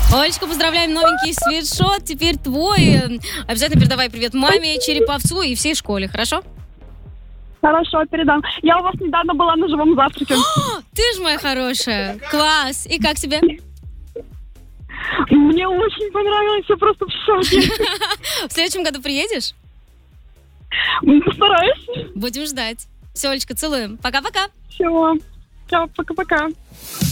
Олечка, поздравляем, новенький свитшот. Теперь твой. Обязательно передавай привет маме, Череповцу и всей школе, хорошо? Хорошо, передам. Я у вас недавно была на живом завтраке. Ты ж моя хорошая. Класс. И как тебе? Мне очень понравилось, я просто в шоке. В следующем году приедешь? Постараюсь. Будем ждать. Все, Олечка, целуем. Пока-пока. Все. Пока-пока.